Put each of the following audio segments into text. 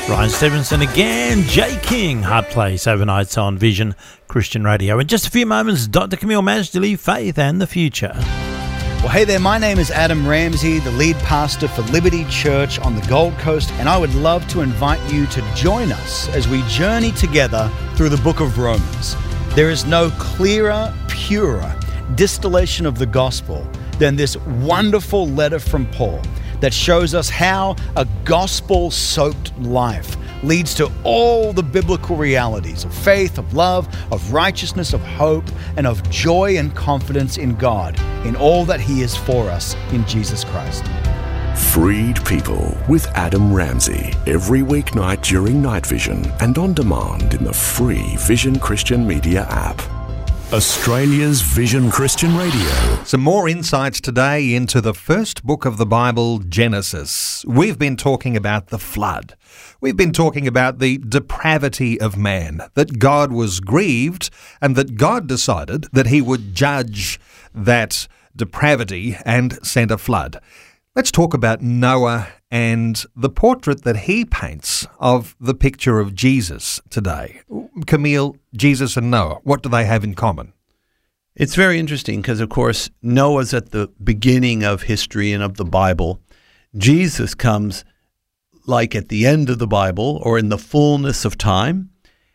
Ryan Stevenson again, Jay King, Hard Place, overnights on Vision Christian Radio. In just a few moments, Dr. Camille Majdali, Faith and the Future. Well, hey there, my name is Adam Ramsey, the lead pastor for Liberty Church on the Gold Coast, and I would love to invite you to join us as we journey together through the book of Romans. There is no clearer, purer distillation of the gospel than this wonderful letter from Paul that shows us how a gospel-soaked life leads to all the biblical realities of faith, of love, of righteousness, of hope, and of joy and confidence in God, in all that He is for us in Jesus Christ. Freed People with Adam Ramsey, every weeknight during Night Vision and on demand in the free Vision Christian Media app. Australia's Vision Christian Radio. Some more insights today into the first book of the Bible, Genesis. We've been talking about the flood. We've been talking about the depravity of man, that God was grieved and that God decided that He would judge that depravity and send a flood. Let's talk about Noah and the portrait that he paints of the picture of Jesus today. Camille, Jesus and Noah, what do they have in common? It's very interesting because, of course, Noah's at the beginning of history and of the Bible. Jesus comes like at the end of the Bible or in the fullness of time.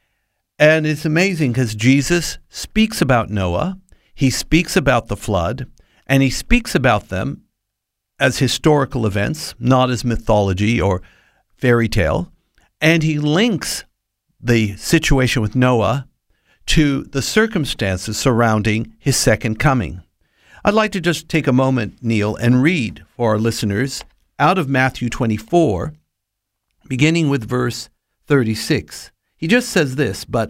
And it's amazing because Jesus speaks about Noah, he speaks about the flood, and he speaks about them as historical events, not as mythology or fairy tale. And he links the situation with Noah to the circumstances surrounding his second coming. I'd like to just take a moment, Neil, and read for our listeners out of Matthew 24, beginning with verse 36. He just says this, "But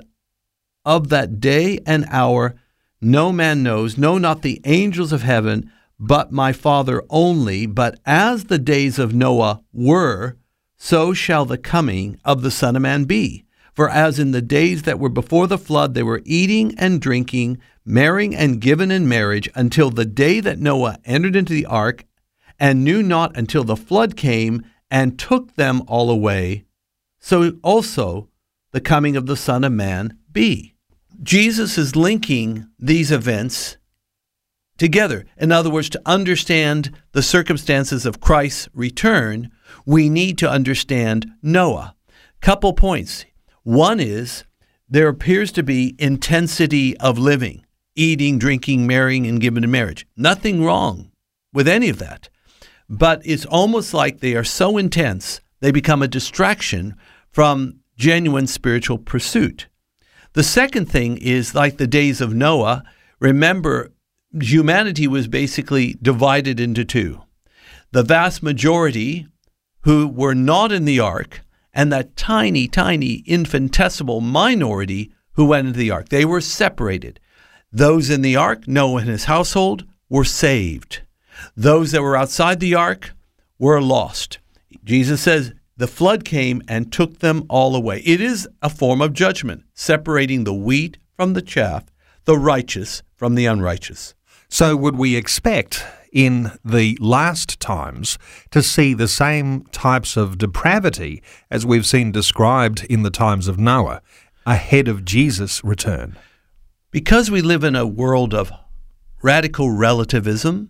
of that day and hour no man knows, no, not the angels of heaven, but my Father only. But as the days of Noah were, so shall the coming of the Son of Man be. For as in the days that were before the flood, they were eating and drinking, marrying and given in marriage, until the day that Noah entered into the ark, and knew not until the flood came and took them all away, so also the coming of the Son of Man be." Jesus is linking these events together. In other words, to understand the circumstances of Christ's return, we need to understand Noah. Couple points. One is there appears to be intensity of living, eating, drinking, marrying, and given in marriage. Nothing wrong with any of that. But it's almost like they are so intense, they become a distraction from genuine spiritual pursuit. The second thing is like the days of Noah. Remember, humanity was basically divided into two. The vast majority who were not in the ark, and that tiny, tiny, infinitesimal minority who went into the ark. They were separated. Those in the ark, Noah and his household, were saved. Those that were outside the ark were lost. Jesus says the flood came and took them all away. It is a form of judgment, separating the wheat from the chaff, the righteous from the unrighteous. So would we expect in the last times to see the same types of depravity as we've seen described in the times of Noah ahead of Jesus' return? Because we live in a world of radical relativism,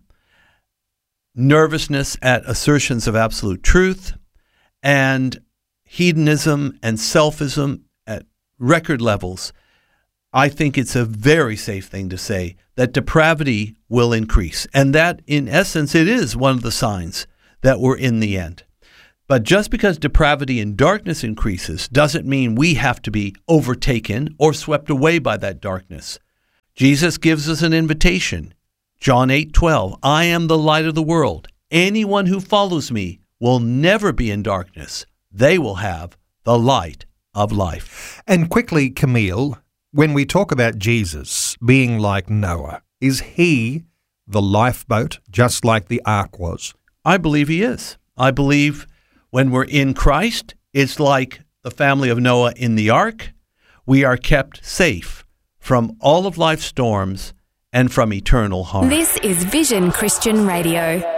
nervousness at assertions of absolute truth, and hedonism and selfism at record levels, I think it's a very safe thing to say that depravity will increase. And that, in essence, it is one of the signs that we're in the end. But just because depravity and darkness increases doesn't mean we have to be overtaken or swept away by that darkness. Jesus gives us an invitation. John 8:12, "I am the light of the world. Anyone who follows me will never be in darkness. They will have the light of life." And quickly, Camille, when we talk about Jesus being like Noah, is he the lifeboat just like the ark was? I believe he is. I believe when we're in Christ, it's like the family of Noah in the ark. We are kept safe from all of life's storms and from eternal harm. This is Vision Christian Radio.